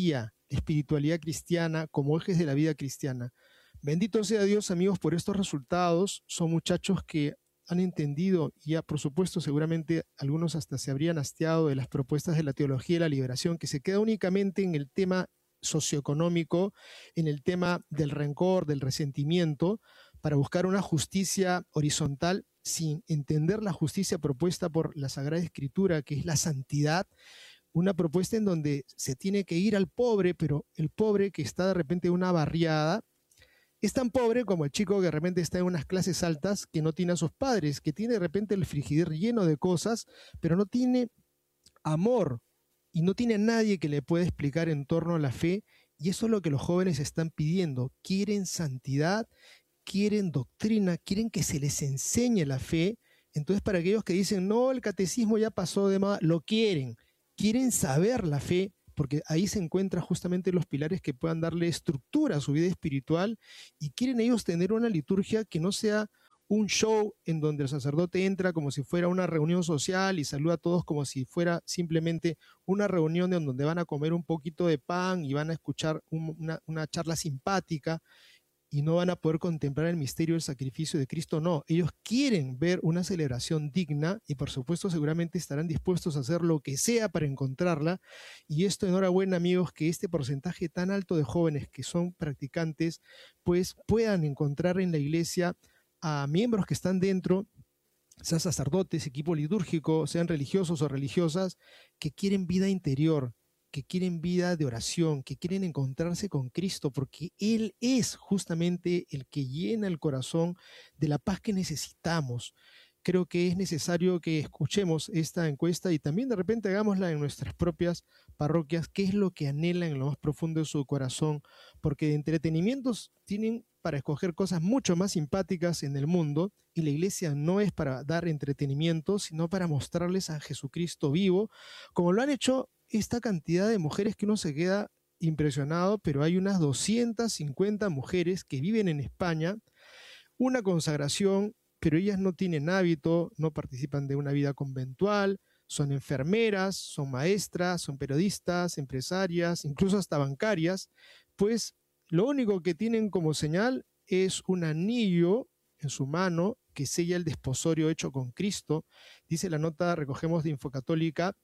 espiritualidad cristiana, como ejes de la vida cristiana. Bendito sea Dios, amigos, por estos resultados. Son muchachos que han entendido, y ya por supuesto seguramente algunos hasta se habrían hastiado de las propuestas de la teología de la liberación, que se queda únicamente en el tema socioeconómico, en el tema del rencor, del resentimiento, para buscar una justicia horizontal sin entender la justicia propuesta por la Sagrada Escritura, que es la santidad, una propuesta en donde se tiene que ir al pobre, pero el pobre que está de repente en una barriada, es tan pobre como el chico que de repente está en unas clases altas, que no tiene a sus padres, que tiene de repente el frigider lleno de cosas, pero no tiene amor y no tiene a nadie que le pueda explicar en torno a la fe. Y eso es lo que los jóvenes están pidiendo. Quieren santidad, quieren doctrina, quieren que se les enseñe la fe. Entonces, para aquellos que dicen, no, el catecismo ya pasó de moda, lo quieren. Quieren saber la fe, porque ahí se encuentran justamente los pilares que puedan darle estructura a su vida espiritual, y quieren ellos tener una liturgia que no sea un show en donde el sacerdote entra como si fuera una reunión social y saluda a todos como si fuera simplemente una reunión en donde van a comer un poquito de pan y van a escuchar un, una, una charla simpática y no van a poder contemplar el misterio del sacrificio de Cristo. No, ellos quieren ver una celebración digna y por supuesto seguramente estarán dispuestos a hacer lo que sea para encontrarla. Y esto, enhorabuena amigos, que este porcentaje tan alto de jóvenes que son practicantes pues puedan encontrar en la iglesia a miembros que están dentro, sean sacerdotes, equipo litúrgico, sean religiosos o religiosas, que quieren vida interior, que quieren vida de oración, que quieren encontrarse con Cristo, porque Él es justamente el que llena el corazón de la paz que necesitamos. Creo que es necesario que escuchemos esta encuesta y también de repente hagámosla en nuestras propias parroquias, qué es lo que anhelan en lo más profundo de su corazón, porque de entretenimientos tienen para escoger cosas mucho más simpáticas en el mundo, y la iglesia no es para dar entretenimiento, sino para mostrarles a Jesucristo vivo, como lo han hecho esta cantidad de mujeres que uno se queda impresionado, pero hay unas doscientas cincuenta mujeres que viven en España, una consagración, pero ellas no tienen hábito, no participan de una vida conventual, son enfermeras, son maestras, son periodistas, empresarias, incluso hasta bancarias, pues lo único que tienen como señal es un anillo en su mano que sella el desposorio hecho con Cristo. Dice la nota, recogemos de Infocatólica,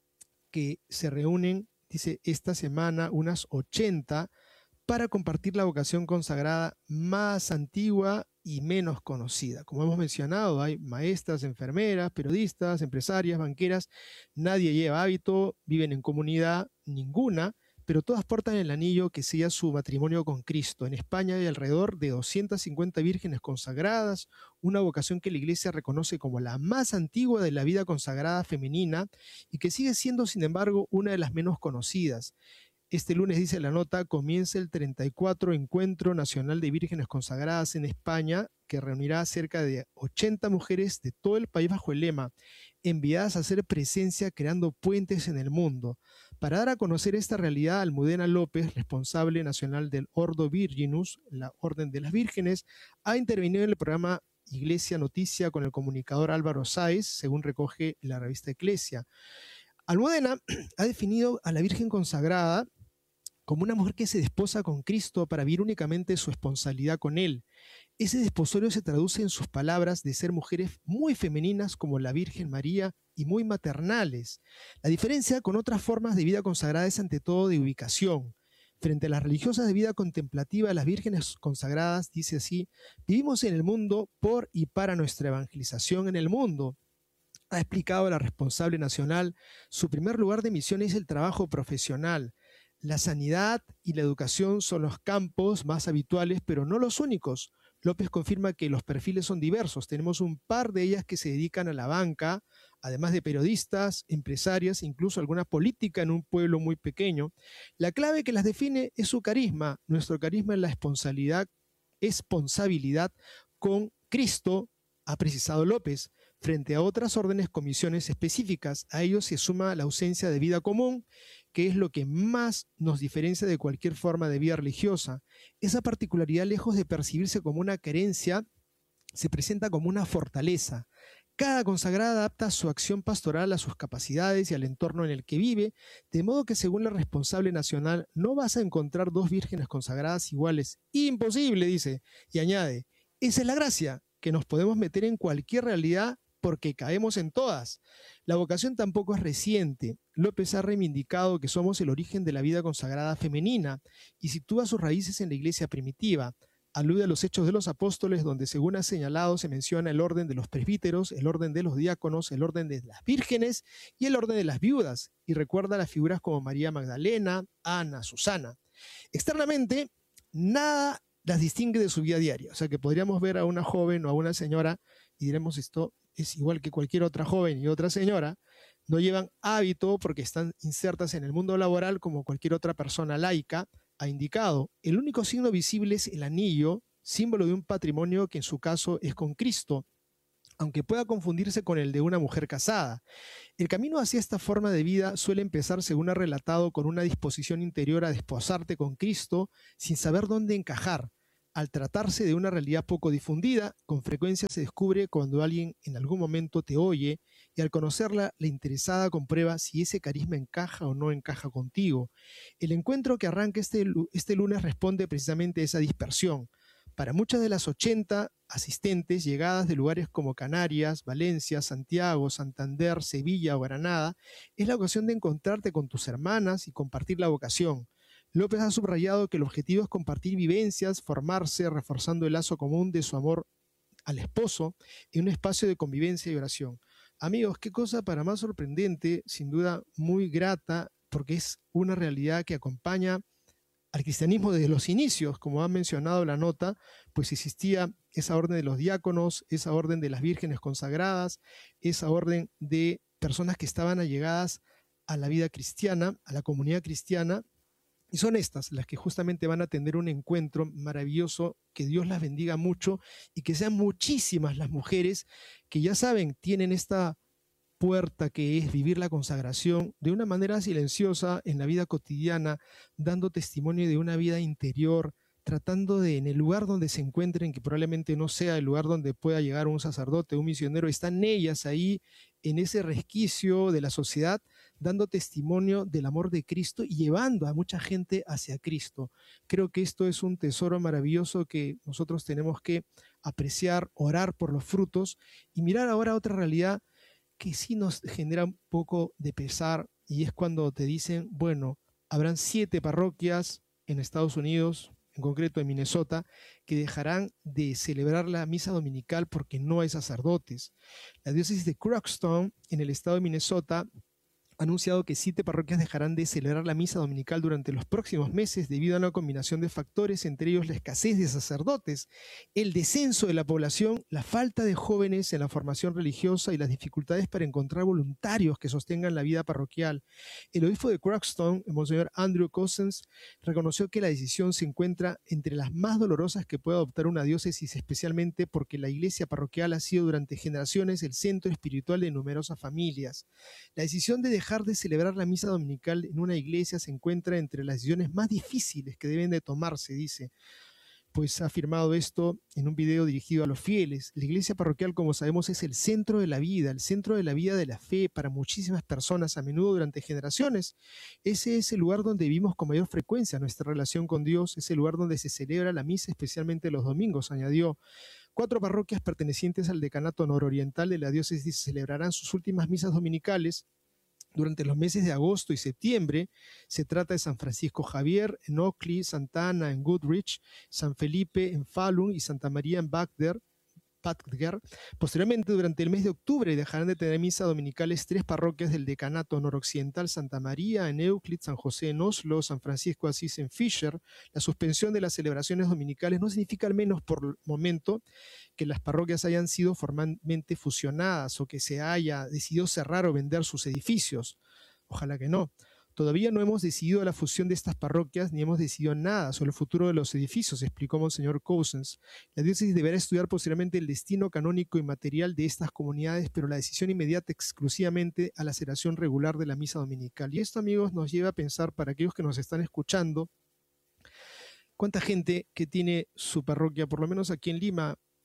que se reúnen, dice, esta semana unas ochenta para compartir la vocación consagrada más antigua y menos conocida. Como hemos mencionado, hay maestras, enfermeras, periodistas, empresarias, banqueras, nadie lleva hábito, viven en comunidad, ninguna, pero todas portan el anillo que sella su matrimonio con Cristo. En España hay alrededor de doscientas cincuenta vírgenes consagradas, una vocación que la Iglesia reconoce como la más antigua de la vida consagrada femenina y que sigue siendo, sin embargo, una de las menos conocidas. Este lunes, dice la nota, comienza el treinta y cuatro Encuentro Nacional de Vírgenes Consagradas en España, que reunirá a cerca de ochenta mujeres de todo el país bajo el lema enviadas a hacer presencia creando puentes en el mundo. Para dar a conocer esta realidad, Almudena López, responsable nacional del Ordo Virginus, la Orden de las Vírgenes, ha intervenido en el programa Iglesia Noticia con el comunicador Álvaro Sáez, según recoge la revista Eclesia. Almudena ha definido a la Virgen consagrada como una mujer que se desposa con Cristo para vivir únicamente su responsabilidad con Él. Ese desposorio se traduce en sus palabras de ser mujeres muy femeninas como la Virgen María y muy maternales. La diferencia con otras formas de vida consagrada es ante todo de ubicación. Frente a las religiosas de vida contemplativa, las vírgenes consagradas, dice así, vivimos en el mundo por y para nuestra evangelización en el mundo. Ha explicado la responsable nacional, su primer lugar de misión es el trabajo profesional. La sanidad y la educación son los campos más habituales, pero no los únicos. López confirma que los perfiles son diversos. Tenemos un par de ellas que se dedican a la banca, además de periodistas, empresarias, incluso alguna política en un pueblo muy pequeño. La clave que las define es su carisma. Nuestro carisma es la responsabilidad, responsabilidad con Cristo, ha precisado López, frente a otras órdenes, comisiones específicas. A ello se suma la ausencia de vida común, que es lo que más nos diferencia de cualquier forma de vida religiosa. Esa particularidad, lejos de percibirse como una carencia, se presenta como una fortaleza. Cada consagrada adapta su acción pastoral a sus capacidades y al entorno en el que vive, de modo que según la responsable nacional no vas a encontrar dos vírgenes consagradas iguales. Imposible, dice, y añade, esa es la gracia, que nos podemos meter en cualquier realidad porque caemos en todas. La vocación tampoco es reciente. López ha reivindicado que somos el origen de la vida consagrada femenina y sitúa sus raíces en la iglesia primitiva. Alude a los Hechos de los Apóstoles, donde según ha señalado se menciona el orden de los presbíteros, el orden de los diáconos, el orden de las vírgenes y el orden de las viudas, y recuerda las figuras como María Magdalena, Ana, Susana. Externamente, nada las distingue de su vida diaria, o sea que podríamos ver a una joven o a una señora y diremos esto es igual que cualquier otra joven y otra señora, no llevan hábito porque están insertas en el mundo laboral como cualquier otra persona laica, ha indicado. El único signo visible es el anillo, símbolo de un patrimonio que en su caso es con Cristo, aunque pueda confundirse con el de una mujer casada. El camino hacia esta forma de vida suele empezar, según ha relatado, con una disposición interior a desposarte con Cristo sin saber dónde encajar. Al tratarse de una realidad poco difundida, con frecuencia se descubre cuando alguien en algún momento te oye y al conocerla, la interesada comprueba si ese carisma encaja o no encaja contigo. El encuentro que arranca este, este lunes responde precisamente a esa dispersión. Para muchas de las ochenta asistentes llegadas de lugares como Canarias, Valencia, Santiago, Santander, Sevilla o Granada, es la ocasión de encontrarte con tus hermanas y compartir la vocación. López ha subrayado que el objetivo es compartir vivencias, formarse, reforzando el lazo común de su amor al esposo en un espacio de convivencia y oración. Amigos, qué cosa para más sorprendente, sin duda muy grata, porque es una realidad que acompaña al cristianismo desde los inicios. Como ha mencionado la nota, pues existía esa orden de los diáconos, esa orden de las vírgenes consagradas, esa orden de personas que estaban allegadas a la vida cristiana, a la comunidad cristiana, y son estas las que justamente van a tener un encuentro maravilloso. Que Dios las bendiga mucho y que sean muchísimas las mujeres que ya saben, tienen esta puerta que es vivir la consagración de una manera silenciosa en la vida cotidiana, dando testimonio de una vida interior, tratando de, en el lugar donde se encuentren, que probablemente no sea el lugar donde pueda llegar un sacerdote, un misionero, están ellas ahí en ese resquicio de la sociedad, dando testimonio del amor de Cristo y llevando a mucha gente hacia Cristo. Creo que esto es un tesoro maravilloso que nosotros tenemos que apreciar, orar por los frutos y mirar ahora otra realidad que sí nos genera un poco de pesar, y es cuando te dicen, bueno, habrán siete parroquias en Estados Unidos, en concreto en Minnesota, que dejarán de celebrar la misa dominical porque no hay sacerdotes. La diócesis de Crookston, en el estado de Minnesota, ha anunciado que siete parroquias dejarán de celebrar la misa dominical durante los próximos meses debido a una combinación de factores, entre ellos la escasez de sacerdotes, el descenso de la población, la falta de jóvenes en la formación religiosa y las dificultades para encontrar voluntarios que sostengan la vida parroquial. El obispo de Crookston, el monseñor Andrew Cousins, reconoció que la decisión se encuentra entre las más dolorosas que puede adoptar una diócesis, especialmente porque la iglesia parroquial ha sido durante generaciones el centro espiritual de numerosas familias. La decisión de dejar de celebrar la misa dominical en una iglesia se encuentra entre las decisiones más difíciles que deben de tomarse, dice. Pues ha afirmado esto en un video dirigido a los fieles. La iglesia parroquial, como sabemos, es el centro de la vida, el centro de la vida de la fe para muchísimas personas, a menudo durante generaciones. Ese es el lugar donde vivimos con mayor frecuencia nuestra relación con Dios, es el lugar donde se celebra la misa, especialmente los domingos, añadió. Cuatro parroquias pertenecientes al decanato nororiental de la diócesis celebrarán sus últimas misas dominicales durante los meses de agosto y septiembre. Se trata de San Francisco Javier en Oakley, Santa Ana en Goodrich, San Felipe en Falun y Santa María en Bagder. Posteriormente, durante el mes de octubre, dejarán de tener misa dominicales tres parroquias del decanato noroccidental: Santa María en Euclid, San José en Oslo, San Francisco Asís en Fisher. La suspensión de las celebraciones dominicales no significa, al menos por el momento, que las parroquias hayan sido formalmente fusionadas o que se haya decidido cerrar o vender sus edificios. Ojalá que no. Todavía no hemos decidido la fusión de estas parroquias ni hemos decidido nada sobre el futuro de los edificios, explicó Monseñor Cousins. La diócesis deberá estudiar posteriormente el destino canónico y material de estas comunidades, pero la decisión inmediata exclusivamente a la celebración regular de la misa dominical. Y esto, amigos, nos lleva a pensar, para aquellos que nos están escuchando, cuánta gente que tiene su parroquia, por lo menos aquí en Lima, en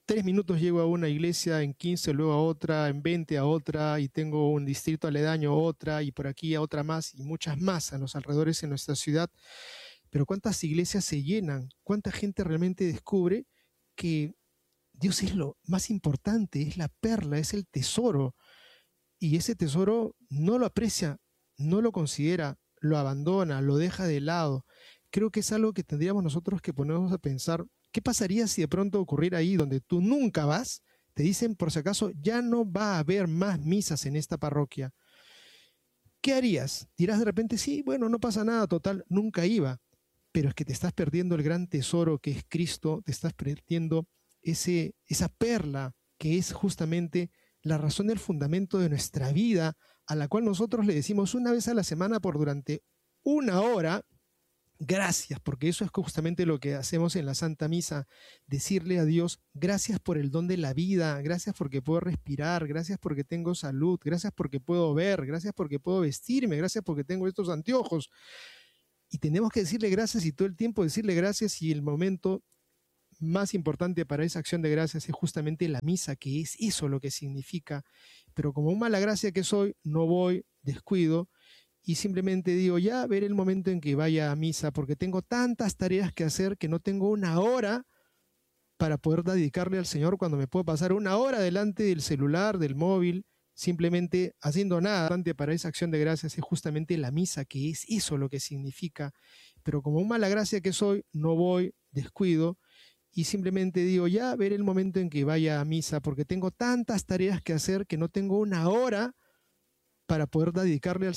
tres minutos llego a una iglesia, en quince luego a otra, en veinte a otra, y tengo un distrito aledaño a otra, y por aquí a otra más, y muchas más a los alrededores en nuestra ciudad. Pero ¿cuántas iglesias se llenan? ¿Cuánta gente realmente descubre que Dios es lo más importante, es la perla, es el tesoro? Y ese tesoro no lo aprecia, no lo considera, lo abandona, lo deja de lado. Creo que es algo que tendríamos nosotros que ponernos a pensar. ¿Qué pasaría si de pronto ocurriera ahí donde tú nunca vas? Te dicen, por si acaso, ya no va a haber más misas en esta parroquia. ¿Qué harías? Dirás de repente, sí, bueno, no pasa nada, total, nunca iba. Pero es que te estás perdiendo el gran tesoro que es Cristo, te estás perdiendo ese, esa perla que es justamente la razón, el fundamento de nuestra vida, a la cual nosotros le decimos una vez a la semana por durante una hora, gracias, porque eso es justamente lo que hacemos en la Santa Misa, decirle a Dios, gracias por el don de la vida, gracias porque puedo respirar, gracias porque tengo salud, gracias porque puedo ver, gracias porque puedo vestirme, gracias porque tengo estos anteojos. Y tenemos que decirle gracias y todo el tiempo decirle gracias, y el momento más importante para esa acción de gracias es justamente la misa, que es eso lo que significa. Pero como un malagracia que soy, no voy, descuido, y simplemente digo, ya veré el momento en que vaya a misa, porque tengo tantas tareas que hacer que no tengo una hora para poder dedicarle al Señor, cuando me puedo pasar una hora delante del celular, del móvil, simplemente haciendo nada. Para esa acción de gracias es justamente la misa, que es eso lo que significa. Pero como un malagracia que soy, no voy, descuido, y simplemente digo, ya veré el momento en que vaya a misa, porque tengo tantas tareas que hacer que no tengo una hora para poder dedicarle al